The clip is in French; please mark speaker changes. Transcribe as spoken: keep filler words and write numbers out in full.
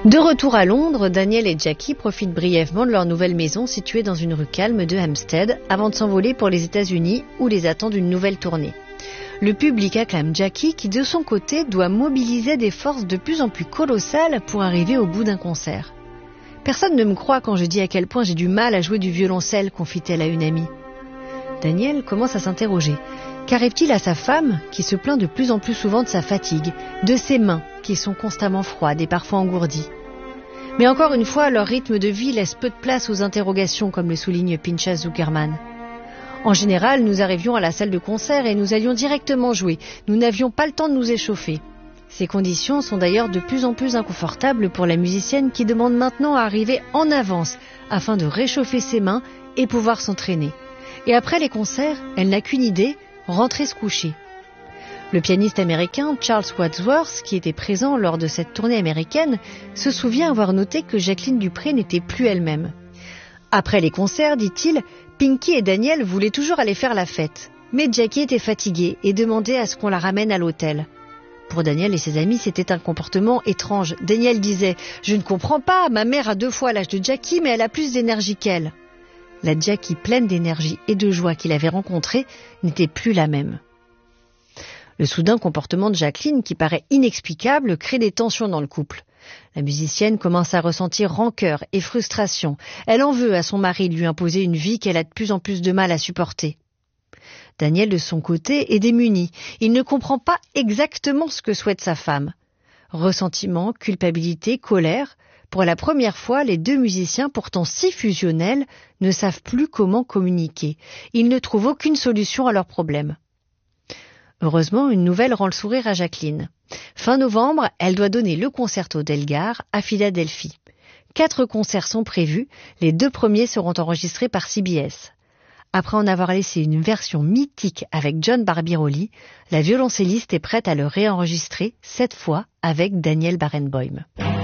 Speaker 1: De retour à Londres, Daniel et Jackie profitent brièvement de leur nouvelle maison située dans une rue calme de Hampstead avant de s'envoler pour les États-Unis où les attend une nouvelle tournée. Le public acclame Jackie qui, de son côté, doit mobiliser des forces de plus en plus colossales pour arriver au bout d'un concert. « Personne ne me croit quand je dis à quel point j'ai du mal à jouer du violoncelle », confie-t-elle à une amie. Daniel commence à s'interroger. Qu'arrive-t-il à sa femme qui se plaint de plus en plus souvent de sa fatigue, de ses mains qui sont constamment froides et parfois engourdies? Mais encore une fois, leur rythme de vie laisse peu de place aux interrogations, comme le souligne Pinchas Zuckerman. En général, nous arrivions à la salle de concert et nous allions directement jouer. Nous n'avions pas le temps de nous échauffer. Ces conditions sont d'ailleurs de plus en plus inconfortables pour la musicienne qui demande maintenant à arriver en avance afin de réchauffer ses mains et pouvoir s'entraîner. Et après les concerts, elle n'a qu'une idée, rentrer se coucher. Le pianiste américain Charles Wadsworth, qui était présent lors de cette tournée américaine, se souvient avoir noté que Jacqueline Dupré n'était plus elle-même. Après les concerts, dit-il, Pinky et Daniel voulaient toujours aller faire la fête. Mais Jackie était fatiguée et demandait à ce qu'on la ramène à l'hôtel. Pour Daniel et ses amis, c'était un comportement étrange. Daniel disait « Je ne comprends pas, ma mère a deux fois l'âge de Jackie, mais elle a plus d'énergie qu'elle. » La Jackie pleine d'énergie et de joie qu'il avait rencontrée n'était plus la même. Le soudain comportement de Jacqueline, qui paraît inexplicable, crée des tensions dans le couple. La musicienne commence à ressentir rancœur et frustration. Elle en veut à son mari de lui imposer une vie qu'elle a de plus en plus de mal à supporter. Daniel, de son côté, est démuni. Il ne comprend pas exactement ce que souhaite sa femme. Ressentiment, culpabilité, colère. Pour la première fois, les deux musiciens, pourtant si fusionnels, ne savent plus comment communiquer. Ils ne trouvent aucune solution à leurs problèmes. Heureusement, une nouvelle rend le sourire à Jacqueline. Fin novembre, elle doit donner le concerto d'Elgar à Philadelphie. Quatre concerts sont prévus, les deux premiers seront enregistrés par C B S. Après en avoir laissé une version mythique avec John Barbirolli, la violoncelliste est prête à le réenregistrer, cette fois avec Daniel Barenboim.